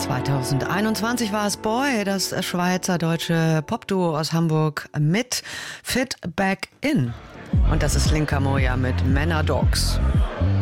2021 war es Boy, das schweizerdeutsche Popduo aus Hamburg mit Fit Back In. Und das ist Linka Moja mit Männer Dogs.